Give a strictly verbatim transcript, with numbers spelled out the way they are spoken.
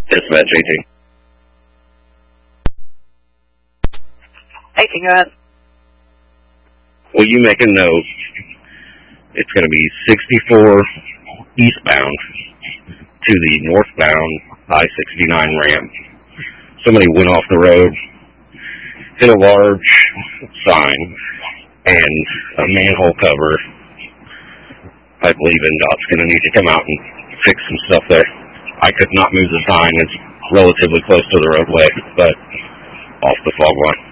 Dispatch eighteen. eighteen, go ahead. Will you make a note? It's going to be sixty-four eastbound to the northbound I sixty-nine ramp. Somebody went off the road, hit a large sign and a manhole cover. I believe N D O T's going to need to come out and fix some stuff there. I could not move the sign. It's relatively close to the roadway, but off the fog line.